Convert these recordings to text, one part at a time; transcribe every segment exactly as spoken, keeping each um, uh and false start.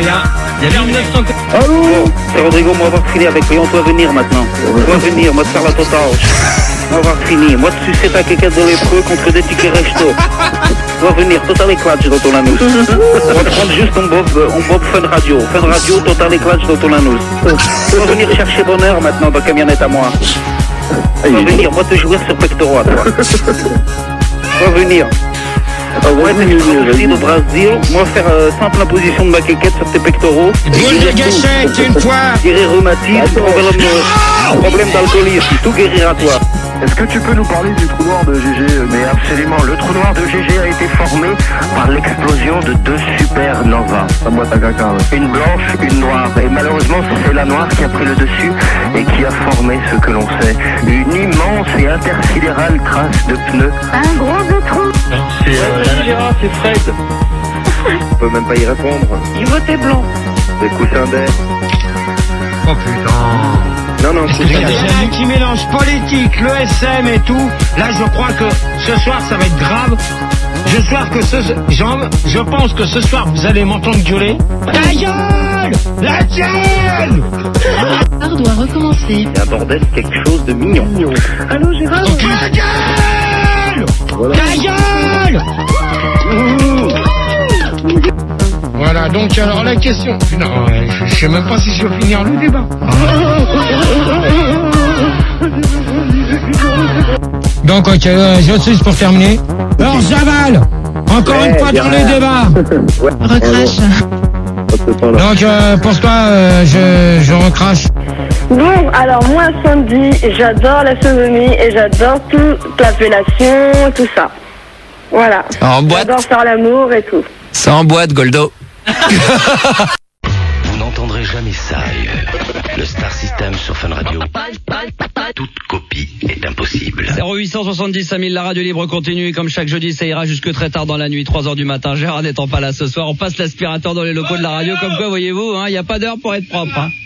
y a, il y a mille neuf cents... Allô? Bon, c'est Rodrigo, moi on va finir avec lui, on doit venir maintenant. On doit venir, moi de faire la totale. On va finir, moi de sucer ta quéquette de l'épreux contre des tickets resto. On va venir, total éclate dans ton anus. On va prendre juste un bob, un bob Fun Radio. Fun Radio, total éclate dans ton anus. On va venir chercher bonheur maintenant dans camionnette à moi. On va venir, moi te jouer sur pectoraux à toi. On va venir. Ouais, t'es aussi au Brésil. Moi, faire euh, simple imposition de ma quéquette sur tes pectoraux. Boule de gâchette, une fois. Guérir rhumatisme, problème, euh, problème d'alcoolisme, tout guérir à toi. Est-ce que tu peux nous parler du trou noir de G G? Mais absolument, le trou noir de G G a été formé par l'explosion de deux supernovas. Une blanche, une noire. Et malheureusement, c'est la noire qui a pris le dessus et qui a formé ce que l'on sait. Une immense et intersidérale trace de pneus. Un gros de trou. C'est euh, Gérard, c'est Fred. On peut même pas y répondre. Il votait blanc. Des coussins d'air. Oh putain. Non, non, Il y a des gens qui mélangent politique, le S M et tout. Là, je crois que ce soir, ça va être grave. Je, soir que ce, Jean, je pense que ce soir, vous allez m'entendre gueuler. Ta gueule! La gueule! Gérard doit recommencer. C'est un bordel, quelque chose de mignon. Allô Gérard? Ta gueule! Voilà. Ta gueule! Voilà, donc alors la question... Non, je, je sais même pas si je vais finir le débat. Donc, ok, euh, je suis pour terminer. Alors, j'avale encore Ouais, une fois dans le débat. Ouais. Recrache. Donc, euh, pour toi, euh, je, je recrache. Bon, alors moi, Sandy, j'adore la sodomie et j'adore toute l'appellation, tout ça. Voilà. En boîte. J'adore faire l'amour et tout. C'est en boîte, Goldo. Vous n'entendrez jamais ça ailleurs. Le Star System sur Fun Radio. Toute copie est impossible. zéro huit cent soixante-dix cinq mille, la radio libre continue. Comme chaque jeudi, ça ira jusque très tard dans la nuit, trois heures du matin. Gérard n'étant pas là ce soir, on passe l'aspirateur dans les locaux de la radio. Comme quoi, voyez-vous, il hein, n'y a pas d'heure pour être propre. Hein.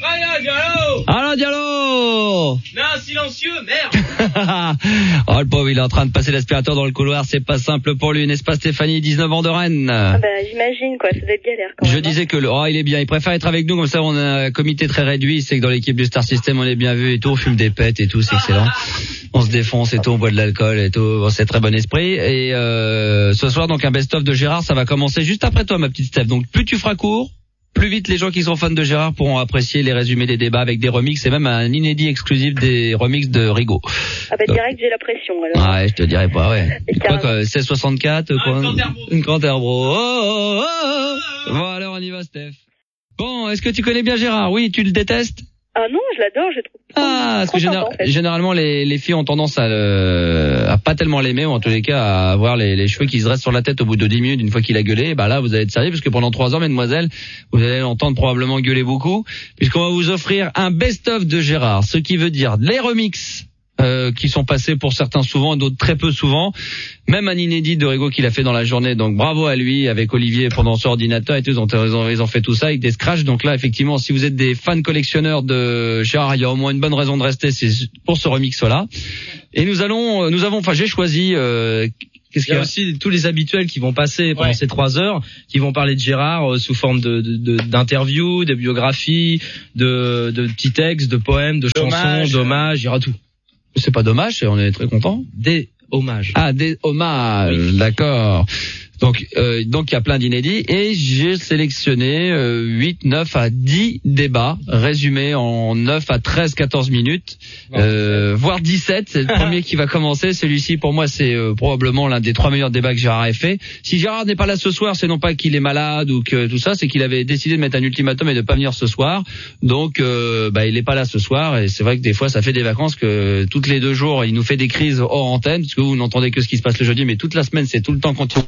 Allô, Diallo. Non, silencieux, merde. Oh, le pauvre, il est en train de passer l'aspirateur dans le couloir. C'est pas simple pour lui, n'est-ce pas, Stéphanie, dix-neuf ans de Rennes? Ah bah, j'imagine, quoi, ça doit être galère quand même. Je disais que le, oh, il est bien. Il préfère être avec nous, comme ça, on a un comité très réduit. C'est que dans l'équipe du Star System, on est bien vu et tout. On fume des pètes et tout, c'est excellent. On se défonce et tout, on boit de l'alcool et tout. Bon, c'est très bon esprit. Et euh, ce soir, donc, un best-of de Gérard, ça va commencer juste après toi, ma petite Steph. Donc, plus tu feras court, plus vite les gens qui sont fans de Gérard pourront apprécier les résumés des débats avec des remixes et même un inédit exclusif des remixes de Rigaud. Ah bah, direct, j'ai la pression, alors. Ouais, je te dirais pas, ouais. Et Quoi, quoi, seize soixante-quatre, quoi. Une Canterbro. Une Canterbro. Oh, oh, oh, oh. Bon, alors, on y va, Steph. Bon, est-ce que tu connais bien Gérard? Oui, tu le détestes? Ah non, je l'adore, je trouve. Ah, parce que trop général- sympa, en fait. généralement les, les filles ont tendance à, le, à pas tellement l'aimer, ou en tous les cas à avoir les, les cheveux qui se restent sur la tête au bout de dix minutes une fois qu'il a gueulé. Bah là, vous allez être sérieux parce que pendant trois ans, mesdemoiselles, vous allez l'entendre probablement gueuler beaucoup, puisqu'on va vous offrir un best-of de Gérard, ce qui veut dire les remixes euh, qui sont passés pour certains souvent, d'autres très peu souvent. Même un inédit de Rigaud qu'il a fait dans la journée, donc bravo à lui, avec Olivier pendant son ordinateur et tout, ils ont, ils ont, ils ont fait tout ça avec des scratchs. Donc là, effectivement, si vous êtes des fans collectionneurs de Gérard, il y a au moins une bonne raison de rester, c'est pour ce remix-là. Et nous allons, nous avons, enfin j'ai choisi... Euh, Qu'est-ce Il y a aussi tous les habituels qui vont passer pendant Ouais. ces trois heures, qui vont parler de Gérard euh, sous forme de, de, de d'interviews, de biographies, de, de petits textes, de poèmes, de Dommage. chansons, d'hommages, il y aura tout. C'est pas dommage, on est très contents. Des hommages. Ah, des hommages, oui. D'accord. Donc, euh, donc il y a plein d'inédits et j'ai sélectionné euh, huit, neuf à dix débats résumés en neuf à treize, quatorze minutes, euh, voire dix-sept. C'est le premier qui va commencer. Celui-ci, pour moi, c'est euh, probablement l'un des trois meilleurs débats que Gérard ait fait. Si Gérard n'est pas là ce soir, c'est non pas qu'il est malade ou que tout ça, c'est qu'il avait décidé de mettre un ultimatum et de pas venir ce soir. Donc, euh, bah, il est pas là ce soir et c'est vrai que des fois, ça fait des vacances que toutes les deux jours, il nous fait des crises hors antenne parce que vous n'entendez que ce qui se passe le jeudi, mais toute la semaine, c'est tout le temps continu.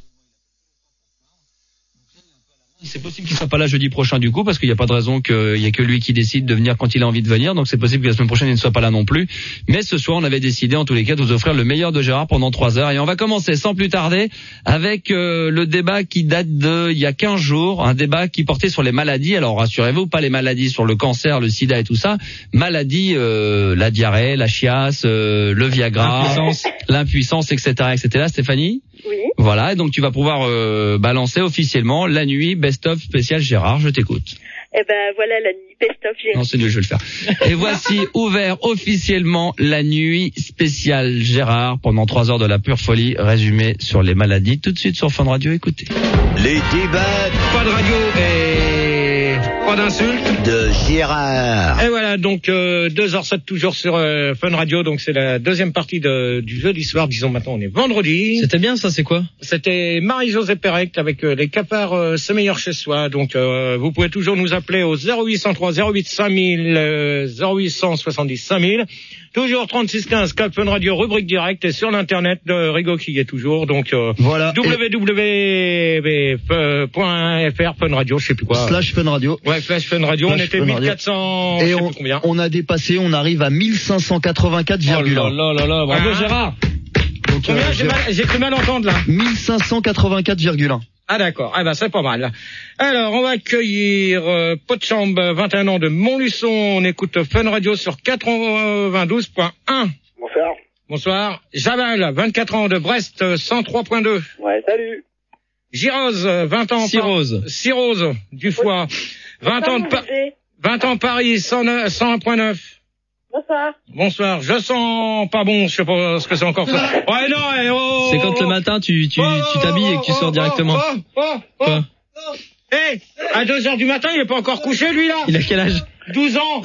C'est possible qu'il soit pas là jeudi prochain du coup parce qu'il n'y a pas de raison qu'il y ait que lui qui décide de venir quand il a envie de venir, donc c'est possible que la semaine prochaine il ne soit pas là non plus. Mais ce soir on avait décidé en tous les cas de vous offrir le meilleur de Gérard pendant trois heures et on va commencer sans plus tarder avec euh, le débat qui date de il y a quinze jours, un débat qui portait sur les maladies. Alors rassurez-vous, pas les maladies sur le cancer, le sida et tout ça, maladies euh, la diarrhée, la chiasse, euh, le Viagra, l'impuissance, l'impuissance, et cetera, et cetera. Stéphanie? Oui. Voilà, et donc tu vas pouvoir euh, balancer officiellement la nuit best-of spécial Gérard. Je t'écoute. Eh ben voilà la nuit best-of Gérard. Non, c'est nul, je vais le faire. Et voici ouvert officiellement la nuit spéciale Gérard pendant trois heures de la pure folie, résumé sur les maladies. Tout de suite sur Fun Radio, écoutez. Les débats. Pas de radio et pas d'insultes. De Gérard. Et voilà, donc euh, deux heures sept toujours sur euh, Fun Radio, donc c'est la deuxième partie de, du jeudi soir, disons maintenant on est vendredi. C'était bien ça, c'est quoi? C'était Marie-Josée Pérec avec euh, les cafards, euh, c'est meilleur chez soi, donc euh, vous pouvez toujours nous appeler au zéro huit cent trois zéro huit cinq mille, euh, zéro huit cent soixante-dix cinq mille, toujours trente-six quinze, Cap Fun Radio, rubrique directe, et sur l'internet de Rigo qui y est toujours, donc euh, voilà. w w w point f r Fun Radio, je sais plus quoi. Slash Fun Radio. Ouais, Flash Fun Radio, Flash on était Fun mille Radio. quatre cents, Et je sais on, plus combien. on a dépassé, on arrive à mille cinq cent quatre-vingt-quatre virgule un. Oh là là là là, bravo Ah. Gérard. Donc, Combien euh, j'ai mal, j'ai cru mal entendre là. mille cinq cent quatre-vingt-quatre virgule un. Ah d'accord, ah ben c'est pas mal. Alors on va accueillir euh, Potchambe, vingt et un ans de Montluçon, on écoute Fun Radio sur quatre-vingt-douze point un. Bonsoir. Bonsoir. Jamal, vingt-quatre ans de Brest, cent trois point deux. Ouais, salut. Girose, vingt ans. Cirrhose. Cirrhose, du foie. vingt ans de Pa- vingt ans Paris, cent un point neuf. Bonsoir. Bonsoir, je sens pas bon, je sais pas ce que c'est encore ça. Ouais non, eh, oh, C'est quand le matin tu tu tu t'habilles et que tu sors directement. Oh, oh, oh, Quoi? Eh, à deux heures du matin, il est pas encore couché lui là. Il a quel âge? douze ans.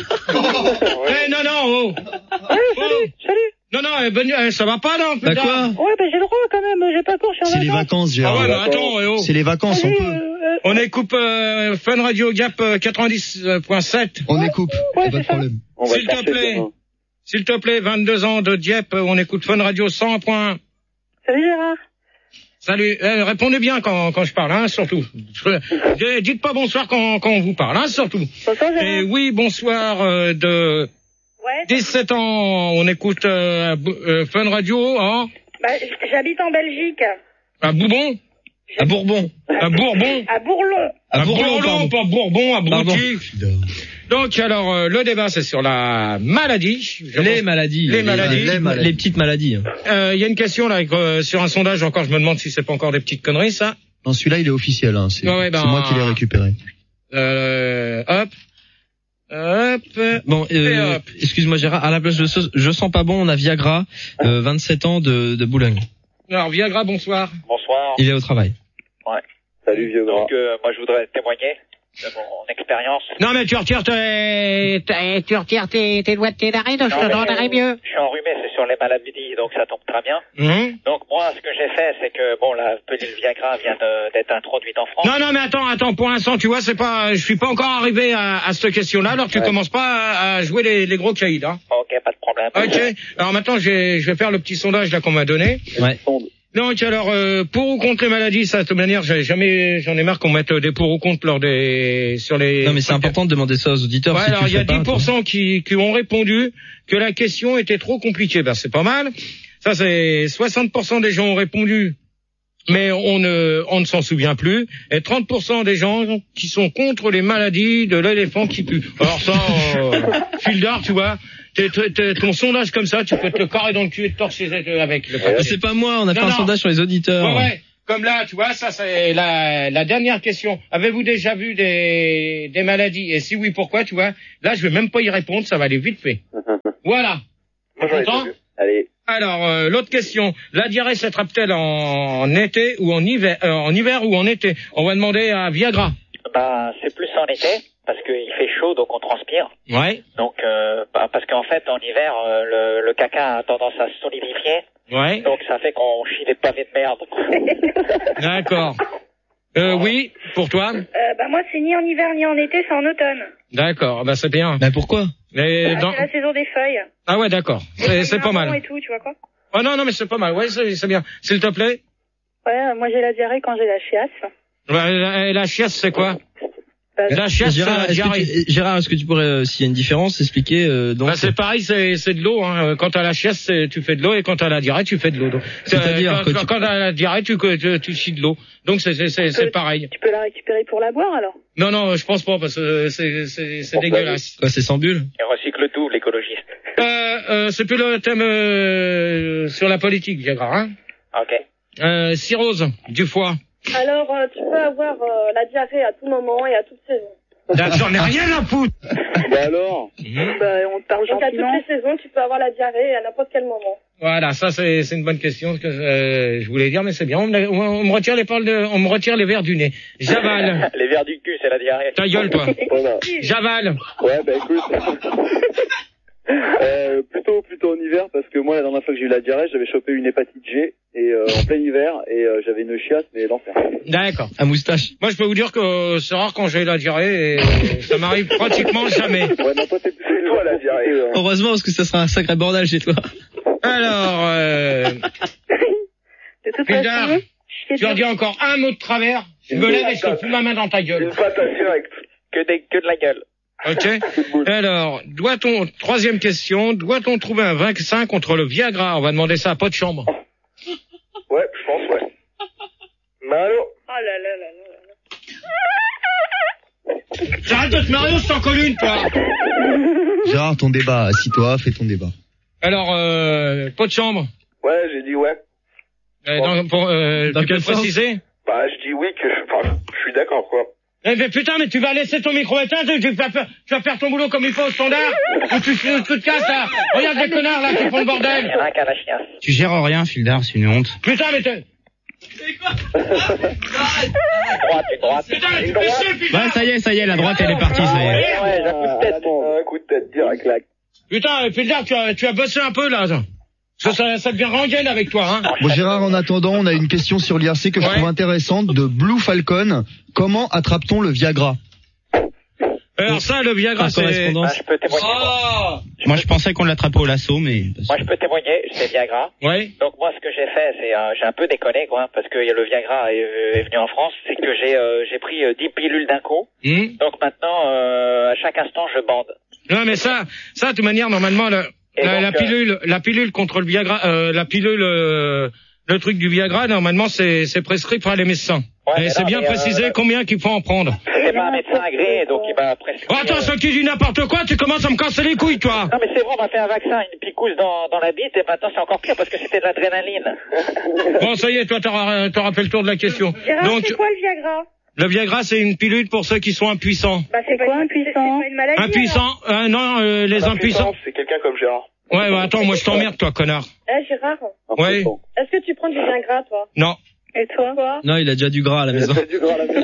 Eh non non, oh. Salut, salut, salut. Non non, eh, ben, eh, ça va pas là. Bah quoi? Ouais, ben j'ai le droit quand même, j'ai pas cours, je suis en C'est les vacances, Gérard. Ah ouais, mais attends, eh, oh. C'est les vacances, on Salut, peut. euh, euh, On écoute euh, Fun Radio Gap euh, quatre-vingt-dix point sept. On écoute, ouais, pas de c'est ça. problème. On va S'il te chercher plaît. demain. S'il te plaît, vingt-deux ans de Dieppe, on écoute Fun Radio cent point. Salut Gérard. Salut, eh, répondez bien quand, quand je parle, hein, surtout. Je- dites pas bonsoir quand, quand on vous parle, hein, surtout. Bonsoir Gérard. Et oui, bonsoir euh, de Ouais. dix-sept ans, on écoute euh, euh, Fun Radio, hein, Bah, j'habite en Belgique. à Bourbon, À Bourbon. à Bourbon, À Bourlon. à Bourlon, Bourlon, pas Bourbon, à Pardon. Brouty. Donc alors, euh, le débat c'est sur la maladie. Je Les pense- maladies. Les maladies. Les, maladies. Les petites maladies. Euh, Il y a une question là euh, sur un sondage encore. Je me demande si c'est pas encore des petites conneries ça. Non, celui-là, il est officiel, hein. C'est Ouais, ouais, ben, c'est moi qui l'ai récupéré. Euh, hop, hop. Bon, Et euh, hop. excuse-moi Gérard, à la place de ce, je sens pas bon, on a Viagra, euh, vingt-sept ans de, de Boulogne. Alors Viagra, bonsoir. Bonsoir. Il est au travail. Ouais. Salut, vieux grand. Donc, euh, moi, je voudrais témoigner de mon expérience. Non mais tu retires tes, tes- tu retires tes, tes doigts de tes narines, je Non, te mais donnerai mieux. Je suis enrhumé, c'est sur les maladies, donc ça tombe très bien. Hum. Donc, moi, ce que j'ai fait, c'est que, bon, la pilule Viagra vient de- d'être introduite en France. Non non mais attends attends pour l'instant tu vois c'est pas je suis pas encore arrivé à, à cette question-là alors tu Ouais. commences pas à, à jouer les, les gros caïds hein. Ok, pas de problème. Ok alors maintenant je vais, je vais faire le petit sondage là qu'on m'a donné. Ouais. Donc alors euh, pour ou contre les maladies ça de toute manière j'ai jamais j'en ai marre qu'on mette des pour ou contre lors des sur les. Non mais c'est important de demander ça aux auditeurs. Ouais, si alors tu il y a le fais pas, dix pour cent qui, qui ont répondu que la question était trop compliquée. Ben c'est pas mal. Ça c'est soixante pour cent des gens ont répondu, mais on ne on ne s'en souvient plus. Et trente pour cent des gens qui sont contre les maladies de l'éléphant qui pue. Alors ça, euh, fil d'art, tu vois. T'es, t'es, t'es- ton sondage comme ça, tu peux te le carrer dans le cul et te torcher avec. Le Mais c'est pas moi, on a Non, fait un non. sondage sur les auditeurs. Ouais, ouais. Comme là, tu vois, ça c'est la, la dernière question. Avez-vous déjà vu des, des maladies? Et si oui, pourquoi, tu vois? Là, je vais même pas y répondre, ça va aller vite fait. Voilà. Moi, j'en ai Content? déjà vu. Allez. Alors, euh, l'autre question. La diarrhée s'attrape-t-elle en, en été ou en hiver, euh, en hiver ou en été? On va demander à Viagra. Bah, c'est plus en été, parce qu'il fait chaud, donc on transpire. Ouais. Donc, euh, bah, parce qu'en fait, en hiver, euh, le, le caca a tendance à se solidifier. Ouais. Donc, ça fait qu'on chie des pavés de merde. D'accord. Euh, oui, pour toi? Euh, bah moi c'est ni en hiver ni en été, c'est en automne. D'accord, bah c'est bien. Bah pourquoi? Et Bah, dans... C'est la saison des feuilles. Ah ouais, d'accord. C'est, c'est pas mal. Et tout, tu vois quoi. Oh non, non, mais c'est pas mal. Ouais, c'est, c'est bien. S'il te plaît. Ouais, euh, moi j'ai la diarrhée quand j'ai la chiasse. Bah, la, la chiasse, c'est quoi? Bah, La chiasse, c'est Gérard, la est-ce diarrhée. que tu, Gérard, est-ce que tu pourrais, euh, s'il y a une différence, expliquer euh, donc Bah, c'est pareil, c'est, c'est de l'eau. Hein. Quand t'as la chiasse, c'est, tu fais de l'eau, et quand t'as la diarrhée, tu fais de l'eau. Donc, c'est- C'est-à-dire quand, que tu- quand t'as la diarrhée, tu, tu, tu chies de l'eau. Donc c'est, c'est, c'est, c'est pareil. Tu peux la récupérer pour la boire alors? Non, non, je pense pas parce que c'est, c'est, c'est Pourquoi? dégueulasse. Quoi, c'est sans bulle? Et recycle tout, l'écologiste. Euh, euh, c'est plus le thème euh, sur la politique, Viagra. Hein. Ok. Euh, cirrhose du foie. Alors, euh, tu peux avoir euh, la diarrhée à tout moment et à toute saison. J'en ai rien à foutre. Bah alors Mmh. Bah, on parle Donc, à toutes gentiment. les saisons, tu peux avoir la diarrhée à n'importe quel moment. Voilà, ça c'est c'est une bonne question que euh, je voulais dire, mais c'est bien. On me, on me retire les paroles de, on me retire les verres du nez. J'avale. Les verres du cul, c'est la diarrhée. Ta gueule, toi. Voilà. J'avale. Ouais, bah écoute. euh, plutôt, plutôt en hiver, parce que moi, la dernière fois que j'ai eu la diarrhée, j'avais chopé une hépatite G, et euh, en plein hiver, et euh, j'avais une chiasse, mais l'enfer. D'accord. À moustache. Moi, je peux vous dire que euh, c'est rare quand j'ai la diarrhée, et ça m'arrive pratiquement jamais. Ouais, non, toi, t'es plus toi, la diarrhée. hein. Heureusement, parce que ça sera un sacré bordel chez toi. Alors, euh, De toute Pildar, façon, je tu leur dis encore un mot de travers, je me lève et je te fous ma main dans ta gueule. Une patate directe. Que, des, que de la gueule. Ok. Alors, doit-on, troisième question, doit-on trouver un vaccin contre le Viagra? On va demander ça à pas de chambre. Ouais, je pense, ouais. Mais allô Oh là là là là là. J'arrête de te marier, je t'en colle une, toi. Gérard, ton débat, assis-toi, fais ton débat. Alors, euh, pas de chambre. Ouais, j'ai dit ouais. Euh, dans, pour, euh, Dans tu peux quel sens préciser? Bah, je dis oui que je, enfin, je suis d'accord, quoi. Eh ben putain, mais tu vas laisser ton micro éteint, tu, tu, vas faire, tu vas faire ton boulot comme il faut au standard, ou tu, tu, tu te casses là. Regarde les connards là qui font le Il y bordel. en a un qui a la chiasse. Tu gères rien, Fildar, c'est une honte. Putain, mais t'es... Droite, une droite. Putain, mais tu fais chier, putain. Ouais, ça y est, ça y est, la droite, elle est partie, ça y est. Ouais, ouais, j'ai un coup de tête. Un coup de tête direct, là. Putain, Pildar, tu as, tu as bossé un peu là. Parce que ça, ça devient rengaine avec toi, hein. Bon, Gérard, en attendant, on a une question sur l'I R C que je Ouais. trouve intéressante de Blue Falcon. Comment attrape-t-on le Viagra? Alors ça, le Viagra, Par c'est... Ah, correspondance. je peux témoigner. Oh. Moi, je pensais qu'on l'attrapait au lasso, mais... Moi, je peux témoigner, c'est Viagra. Ouais. Donc moi, ce que j'ai fait, c'est euh, j'ai un peu déconné, quoi, parce que le Viagra est, est venu en France, c'est que j'ai euh, j'ai pris euh, dix pilules d'un coup. Hum. Donc maintenant, euh, à chaque instant, je bande. Non, mais ça, ça, de toute manière, normalement, le, Et la, donc, la pilule, la pilule contre le Viagra, euh, la pilule, euh, le truc du Viagra, normalement, c'est, c'est prescrit par les médecins. Ouais, Et mais c'est non, bien mais, précisé euh, combien qu'il faut en prendre. C'est pas un médecin agréé, donc il m'a prescrit. Oh, attends, euh, ça qui dit n'importe quoi, tu commences à me casser les couilles, toi. Non mais c'est vrai, on m'a fait un vaccin, une picouse dans, dans la bite, et maintenant c'est encore pire parce que c'était de l'adrénaline. Bon, ça y est, toi, t'auras, t'auras fait le tour de la question. Gérard, Donc, c'est quoi le Viagra? le Viagra, c'est une pilule pour ceux qui sont impuissants. Bah, c'est quoi impuissant? C'est pas une maladie. Impuissants, euh, non, euh, les impuissants. C'est quelqu'un comme Gérard. Ouais, bah, attends, moi, je t'emmerde, toi, connard. alors. Eh, Gérard, Ouais. est-ce que tu prends du Viagra, toi? Non. Et toi? Quoi? Non, il a déjà du gras à la maison. C'est du gras à la maison.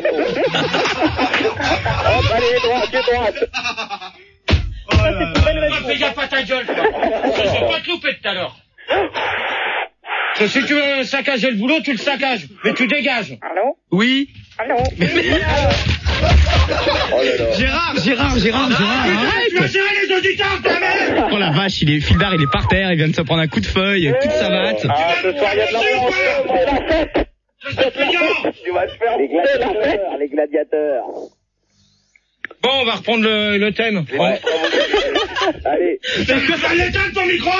Hop, allez, droite, droite. Oh là là. Fais gaffe à ta gueule, toi. Je vais pas te louper tout à l'heure. Parce que si tu veux saccager le boulot, tu le saccages. Mais tu dégages. Allô? Oui. Allô? Oh là là. Gérard, Gérard, Gérard, Gérard, Tu vas arrête. gérer les auditeurs, ta mère. Oh la vache, il est, Fildar, il est par terre, il vient de se prendre un coup de feuille, un coup de savate. Ah, ce soir, il y a de l'ambiance. C'est la fête. Je te fais gaffe. Tu vas te faire les gladiateurs. Les gladiateurs. Bon, on va reprendre le, le thème. On... Allez. Tu vas l'éteindre ton micro.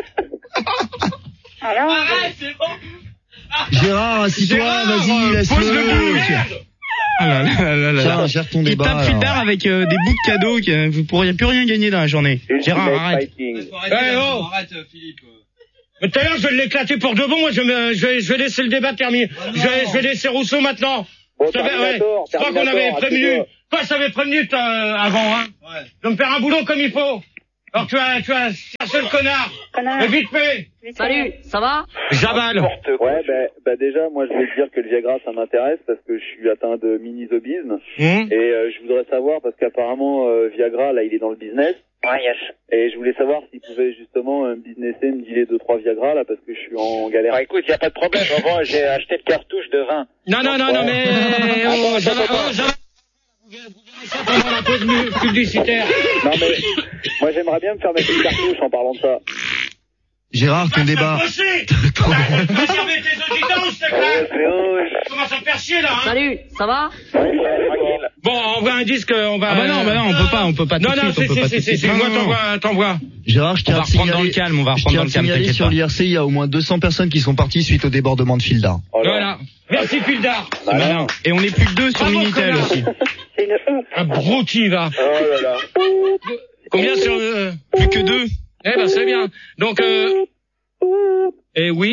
Alors? Arrête, c'est bon. Gérard, assis-toi, Gérard, vas-y, euh, pose le boulot, laisse-le. merde. Ah là là là là Gérard, là. gère ton Il débat. tape alors. Fildar avec euh, des bouts de cadeaux que vous pourriez plus rien gagner dans la journée. Gérard, arrête. Eh, oh. Mais tout à l'heure, je vais l'éclater pour de bon. Moi, je, me, je, vais, je vais laisser le débat terminer. Je vais, je vais laisser Rousseau maintenant. Bon, Je savais, ouais. Terminator, Je crois qu'on avait Terminator, prévenu. assis-toi. Toi, je t'avais prévenu euh, avant, hein. Ouais. De me faire un boulot comme il faut. Alors, tu as, tu as cherché le connard. Connard. Mais vite fait. Salut, ça va? J'avale. Ouais, bah, bah déjà, moi je vais te dire que le Viagra ça m'intéresse parce que je suis atteint de mini-zobisme. Hum. Et euh, je voudrais savoir, parce qu'apparemment euh, Viagra, là il est dans le business. Ouais, yes. Et je voulais savoir s'il pouvait justement euh, me businesser, me dealer deux trois Viagra là parce que je suis en galère. Bon, écoute, y a pas de problème. Bon, j'ai acheté le cartouche de vin. Non, non, non, non, mais... Oh, j'avale, oh, j'avale. Vous verrez ça pendant la pause mu- publicitaire. Non mais, moi j'aimerais bien me faire mettre une cartouche en parlant de ça. Gérard, ton débat. Vas-y avec tes auditeurs, s'il te plaît. Tu commences à me faire chier, là, hein. Salut, ça va? Bon, on voit un disque, on va... Ah bah non, bah non, on peut pas, on peut pas tout Non, de non, suite, c'est, on peut pas c'est, tout de c'est, suite. c'est, Non, moi, non, non. t'envoie, t'envoie. Gérard, je On tiens va à te reprendre dans signaler, le calme, on va je reprendre tiens dans à le te calme, signaler t'inquiète sur pas. l'I R C, il y a au moins deux cents personnes qui sont parties suite au débordement de Fildar. Voilà. Merci, Pildar. Bah non. Et on est plus que deux sur Bravo, Minitel connard. aussi. C'est une honte. Un brouki, va. Oh là là. Combien sur... Euh... Plus que deux. Eh ben, c'est bien. Donc, euh... Eh oui. Euh,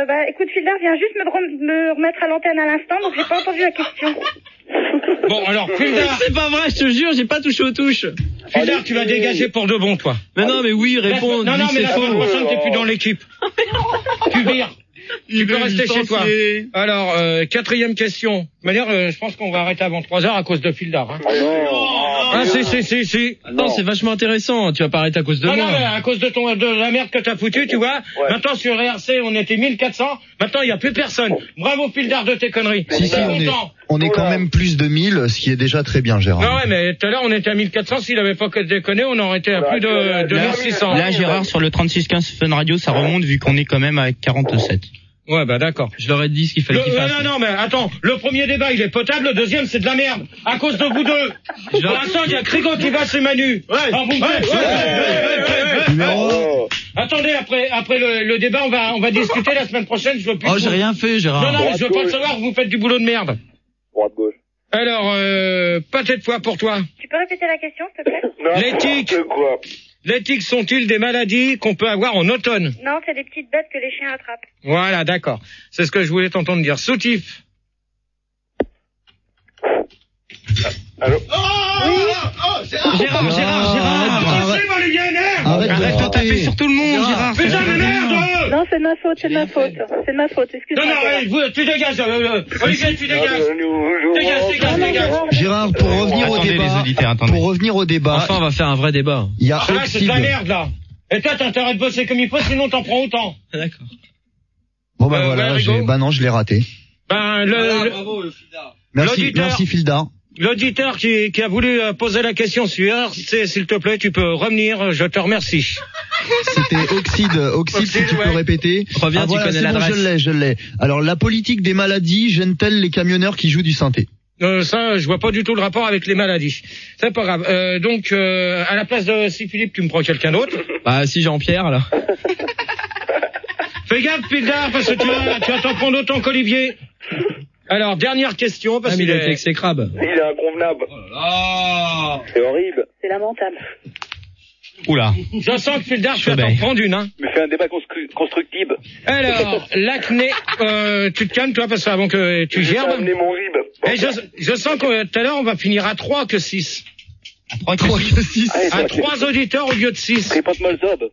Euh, bah, écoute, Fildar vient juste me, rem- me remettre à l'antenne à l'instant, donc j'ai pas entendu la question. Bon, alors, Fildar. C'est pas vrai, je te jure, j'ai pas touché aux touches. Fildar, tu vas dégager pour de bon, toi. Mais non, mais oui, réponds, Non, dis non, que mais c'est la semaine faux. prochaine, t'es plus dans l'équipe. Tu vires. Tu peux rester chez toi. Alors, euh, quatrième question. De manière, euh, je pense qu'on va arrêter avant trois heures à cause de Fildar. Hein. Ah, si, si, si, si. Non, c'est vachement intéressant. Tu vas pas arrêter à cause de Ah moi. non, mais à cause de ton, de la merde que t'as foutu, tu vois. Ouais. Maintenant, sur R C, on était mille quatre cents. Maintenant, il y a plus personne. Bravo, Fildar, de tes conneries. Si, si, T'es on est, content. on est quand même plus de mille, ce qui est déjà très bien, Gérard. Non, ouais, mais tout à l'heure, on était à mille quatre cents. S'il avait pas que déconné, on aurait été à plus de, de mille six cents. Là, Gérard, sur le trente-six quinze Fun Radio, ça remonte vu qu'on est quand même à quarante-sept. Ouais, bah d'accord. Je leur ai dit ce qu'il fallait Le- qu'ils non, fassent. non, non, mais attends, le premier débat, il est potable, le deuxième, c'est de la merde. À cause de vous deux. Pour l'instant, il y a Crigo qui va chez Manu. Ouais, Alors, vous me faites- ouais, ouais, ouais, ouais, ouais, ouais. Attendez, après, après le, le débat, on va, on va discuter la semaine prochaine, je veux plus. Oh, que j'ai vous- rien fait, Gérard. Non, non, mais je veux pas le savoir, vous faites du boulot de merde. Droite-gauche. Alors, euh, pâté de foie pour toi. Tu peux répéter la question, s'il te plaît? L'éthique. quoi? L'éthique sont-ils des maladies qu'on peut avoir en automne? Non, c'est des petites bêtes que les chiens attrapent. Voilà, d'accord. C'est ce que je voulais t'entendre dire. Soutif. Allô? Gérard, Gérard, Gérard. Arrête, Arrête de arrête, taper sur tout le monde, Gérard. Putain, mais merde! Non, c'est de ma faute, c'est de ma faute. C'est de ma faute, Non, excuse-moi. non, ouais, vous, tu dégages, euh, euh, Olivier, tu dégages. Dégage, dégage, dégage. Gérard, pour revenir au Attendez, les débat, auditeurs, attendez. pour revenir au débat, Enfin, on va faire un vrai débat. il y a Ah, là, c'est de la Oxide. merde, là. Et toi, t'as intérêt de bosser comme il faut, sinon t'en prends autant. D'accord. Bon bah Euh, voilà, ouais, j'ai- Rigaud. bah non, je l'ai raté. Ben, le, le- Merci, L'auditeur. merci Fildar. l'auditeur qui, qui a voulu euh, poser la question sur R C, s'il te plaît, tu peux revenir, je te remercie. C'était Oxide, Oxide, si Oxide, tu ouais. peux répéter. Reviens, Ah, tu voilà, connais c'est bon, l'adresse. je l'ai, je l'ai. Alors, la politique des maladies gêne-t-elle les camionneurs qui jouent du synthé? Euh, ça, je vois pas du tout le rapport avec les maladies. C'est pas grave. Euh, donc, euh, à la place de si Philippe, tu me prends quelqu'un d'autre. Bah, si Jean-Pierre, alors. Fais gaffe, Pildar, parce que tu vas, tu vas t'en prendre autant qu'Olivier. Alors, dernière question, parce Ah, mais qu'il il a été est... exécrable. Il est inconvenable. C'est horrible. C'est lamentable. Oula. Je sens que Fildar, tu vas Chaudet. t'en prendre une, hein. Mais fais un débat constru- constructif. Alors, l'acné, euh, tu te calmes, toi, parce qu'avant que tu Je vais gerbes. amener mon rib. Et je, je sens que tout à l'heure, on va finir à trois que six. trois que six. Allez, À toi, trois auditeurs au lieu de six. Répète-moi le zob.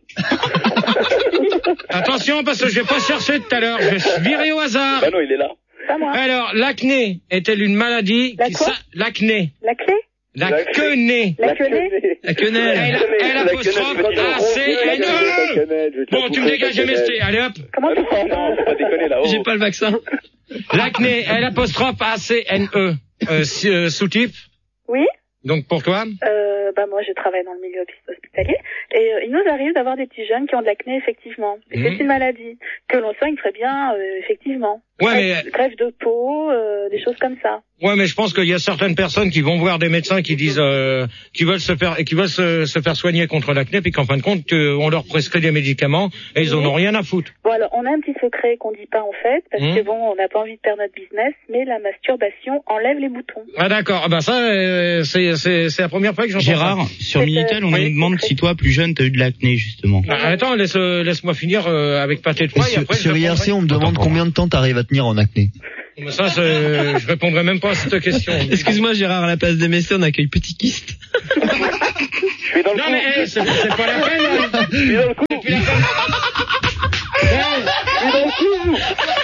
Attention, parce que je vais pas chercher tout à l'heure. Je vais virer au hasard. Bah non, il est là. Pas moi. Alors, l'acné est-elle une maladie La qui quoi sa- l'acné. La clé? La La quenée. La quenée? La quenelle. Elle, elle apostrophe A C N E. Bon, tu me dégages M S T. Allez hop. Comment tu fais ça? Non, faut pas déconner là. J'ai pas le vaccin. L'acné, L apostrophe A C N E. Euh, si- euh, sous-type. Oui? Donc pour toi. Euh, bah moi je travaille dans le milieu hospitalier et euh, il nous arrive d'avoir des petits jeunes qui ont de l'acné effectivement. Et Mhm. c'est une maladie que l'on soigne très bien euh, effectivement. Ouais, greffe, mais- greffe de peau, euh, des choses comme ça. Ouais, mais je pense qu'il y a certaines personnes qui vont voir des médecins qui disent, euh, qui veulent se faire, qui veulent se, se faire soigner contre l'acné, puis qu'en fin de compte, euh, on leur prescrit des médicaments et ils en ont rien à foutre. Bon alors on a un petit secret qu'on dit pas en fait parce Mhm. que bon on n'a pas envie de perdre notre business mais la masturbation enlève les boutons. Ah d'accord. Ah bah ça, euh, c'est c'est c'est la première fois que j'entends Gérard, ça. sur Minitel, on Oui. nous demande si toi, plus jeune, t'as eu de l'acné, justement. Ah, attends, laisse laisse-moi finir euh, avec pâté de Et foie et sur, après sur je I R C, on me demande combien de temps t'arrives à tenir en acné. Mais ça, c'est- je répondrai même pas à cette question. Excuse-moi, Gérard, à la place des messieurs, on accueille Petit Kyste. Je suis dans le Non coup. mais hey, c'est c'est pas la peine. Hein. Je suis dans le coup. Depuis la peine. Hey, Je suis dans le coup.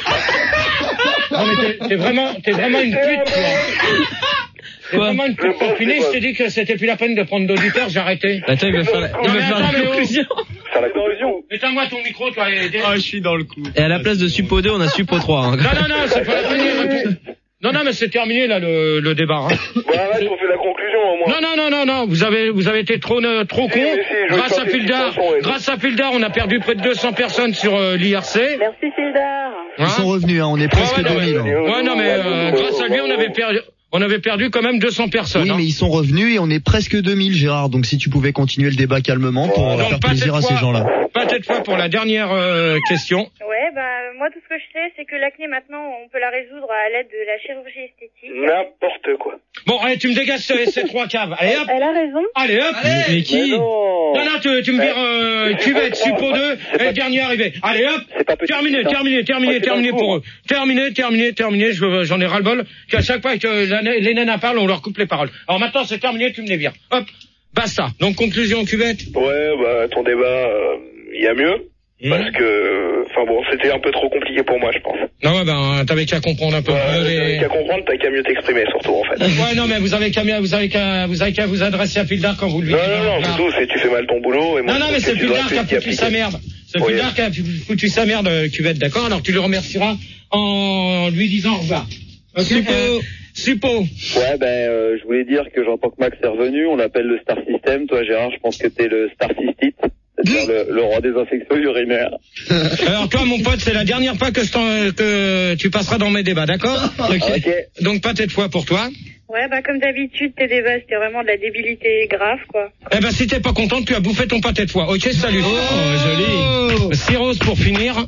non mais t'es- t'es vraiment, t'es vraiment une pute, toi. T'es Quoi vraiment une pute confinée. Je t'ai dit que c'était plus la peine de prendre d'auditeurs, j'ai arrêté. Attends, il va faire la, il Non, va mais faire attends, la mais oh. conclusion. Faire la conclusion. Éteins-moi ton micro, toi. Et... Ah, je suis dans le coup. Et à la place de Suppo deux, on a Suppo trois. Hein. Non, non, non, c'est pas la peine. de répondre. Non, non, mais c'est terminé là le, le débat. Hein. Bon, arrête, on fait la conclusion au moins. Non, non, non, non, non, vous avez, vous avez été trop, euh, trop Si, con. mais si, je veux Grâce à faire des Fildar, petites chansons, ouais. grâce à Fildar, on a perdu près de deux cents personnes sur euh, l'I R C. Merci Fildar. Ils sont revenus, hein, on est presque Ouais, ouais, non, deux mille. mais- hein. Ouais, non, mais euh, grâce à lui, on avait perdu, on avait perdu quand même deux cents personnes. Oui, hein. mais ils sont revenus et on est presque deux mille, Gérard. Donc si tu pouvais continuer le débat calmement pour Donc, faire pas plaisir à cette ces fois- gens-là. Pas cette fois pour la dernière euh, question. Ouais, bah moi tout ce que je sais c'est que l'acné maintenant on peut la résoudre à l'aide de la chirurgie esthétique. N'importe quoi. Bon, allez, tu me dégages ces, ces trois caves. Allez, hop. Elle a raison. Allez, hop. Mais, mais qui? Mais non. Non, non, tu, tu me vires, euh, cuvette, Suppo deux, et le dernier arrivé. Allez, hop. C'est pas petit, Terminé, ça. terminé, terminé, Ouais, c'est terminé dans le pour cours. eux. Terminé, terminé, terminé, je- j'en ai ras-le-bol, qu'à chaque fois que la- les nanas parlent, on leur coupe les paroles. Alors maintenant, c'est terminé, tu me les vires. Hop. Basta. Donc, conclusion, cuvette. Ouais, bah, ton débat, il y a mieux. Et Parce que, enfin bon, c'était un peu trop compliqué pour moi, je pense. Non, ouais, ben, t'avais qu'à comprendre un peu. Ouais, euh, les- t'avais qu'à comprendre, t'as qu'à mieux t'exprimer, surtout, en fait. Ouais, non, mais vous avez qu'à, vous avez qu'à, vous avez qu'à vous adresser à Pildar quand vous le Non, vivez. non, non, surtout, c'est tu fais mal ton boulot, et moi, Non, non, je mais pense c'est que tu dois Pildar qui a t'y foutu sa appliquer. merde. C'est Oui. Pildar qui a foutu sa merde, euh, cuvette, d'accord? Alors tu lui remercieras en lui disant au revoir. Ok, Suppo. euh, Suppo. Ouais, ben, euh, je voulais dire que j'entends que Max est revenu, on l'appelle le Star System. Toi, Gérard, je pense que t'es le Star Systit, c'est-à-dire le, le roi des infections urinaires. Alors toi, mon pote, c'est la dernière fois que, je t'en- que tu passeras dans mes débats, d'accord? Ok. Donc pas cette fois pour toi. Ouais, bah comme d'habitude, tes débats, c'était vraiment de la débilité grave, quoi. Eh ben, si t'es pas contente, tu as bouffé ton pâté de foie. Ok, salut. Oh, joli. Cyrose pour finir.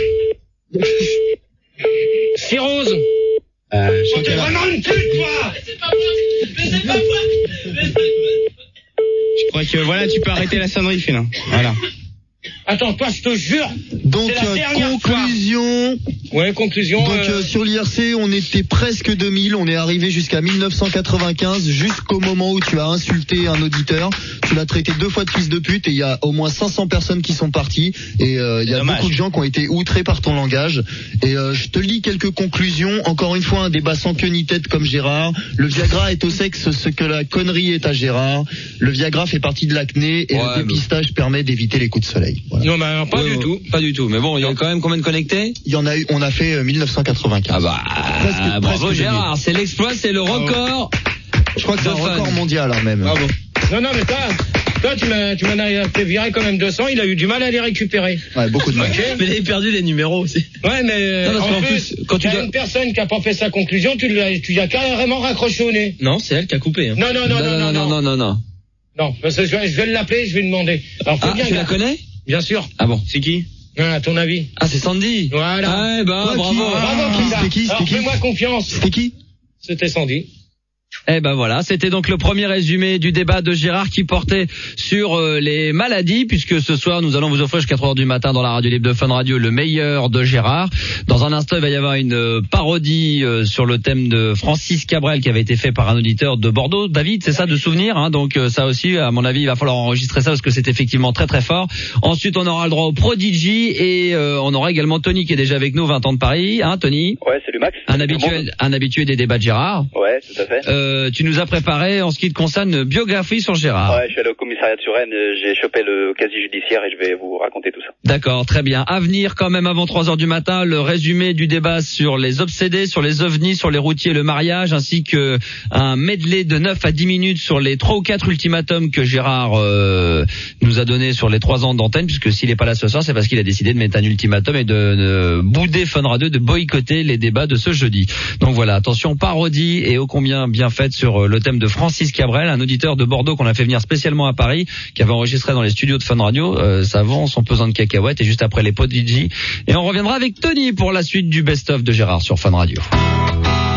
Cyrose. Euh, Oh, t'es vraiment une pute, toi! Je crois que voilà, tu peux arrêter la sonnerie, Félin. Voilà. Attends, toi, je te jure. Donc, c'est la euh, dernière conclusion. Ouais, conclusion. Donc, euh, euh, sur l'I R C, on était presque deux mille. On est arrivé jusqu'à mille neuf cent quatre-vingt-quinze, jusqu'au moment où tu as insulté un auditeur. Tu l'as traité deux fois de fils de pute et il y a au moins cinq cents personnes qui sont parties. Et euh, il y a dommage. beaucoup de gens qui ont été outrés par ton langage. Et euh, je te lis quelques conclusions. Encore une fois, un débat sans queue ni tête comme Gérard. Le Viagra est au sexe ce que la connerie est à Gérard. Le Viagra fait partie de l'acné et Ouais, le dépistage permet d'éviter les coups de soleil. Voilà. Non, bah, pas Ouais, du ouais, tout. Pas du tout. Mais bon, il y a quand même combien de connectés? Il y en a eu, on a fait euh, mille neuf cent quatre-vingt-quinze. Ah bah, Presque- bravo presque Gérard, c'est l'exploit, c'est le record. Je crois que c'est un de fun. record mondial hein, même. Bravo. Non, non, mais toi, toi, tu m'as, tu m'en as fait virer quand même deux cents. Il a eu du mal à les récupérer. Ouais, beaucoup de mal. Ok. Mais il avait perdu les numéros aussi. Ouais, mais euh, Non, parce en qu'en plus, plus, quand tu t'as dois- une personne qui a pas fait sa conclusion, tu l'as, tu lui as carrément raccroché au nez. Non, c'est elle qui a coupé. Hein. Non, non, non, non, non, non, non, non, non. Non, parce que je vais, je vais l'appeler, je vais lui demander. Alors, faut Ah, bien tu la que- connais? Bien sûr. Ah bon. C'est qui? Ouais, à ton avis. Ah, c'est Sandy. Voilà. Ah, bah, Toi, bravo. qui- Bravo, qui, Pizza. c'était qui, c'était Alors, qui fais-moi confiance. C'était qui? C'était Sandy. Eh ben voilà, c'était donc le premier résumé du débat de Gérard qui portait sur euh, les maladies, puisque ce soir nous allons vous offrir jusqu'à trois heures du matin dans la radio libre de Fun Radio le meilleur de Gérard. Dans un instant, il va y avoir une euh, parodie euh, sur le thème de Francis Cabrel qui avait été fait par un auditeur de Bordeaux. David, c'est ça, de souvenir, hein, donc euh, ça aussi, à mon avis, il va falloir enregistrer ça parce que c'est effectivement très très fort. Ensuite, on aura le droit au Prodigy et euh, on aura également Tony qui est déjà avec nous, vingt ans de Paris, hein, Tony, Ouais, salut Max. un Tout le habitué, monde. un habitué des débats de Gérard. Ouais, tout à fait. Euh, tu nous as préparé en ce qui te concerne une biographie sur Gérard. Ouais, je suis allé au commissariat de Suresnes, euh, j'ai chopé le casier judiciaire et je vais vous raconter tout ça. D'accord, très bien. À venir quand même avant trois heures du matin, le résumé du débat sur les obsédés, sur les ovnis, sur les routiers et le mariage, ainsi que un medley de neuf à dix minutes sur les trois ou quatre ultimatums que Gérard euh, nous a donné sur les trois ans d'antenne, puisque s'il n'est pas là ce soir, c'est parce qu'il a décidé de mettre un ultimatum et de, de bouder Fun Radio, de boycotter les débats de ce jeudi. Donc voilà, attention, parodie et ô combien bien faite sur le thème de Francis Cabrel, un auditeur de Bordeaux qu'on a fait venir spécialement à Paris, qui avait enregistré dans les studios de Fun Radio. Euh, ça vend son pesant de cacahuètes et juste après les Prodigy. Et on reviendra avec Tony pour la suite du best-of de Gérard sur Fun Radio.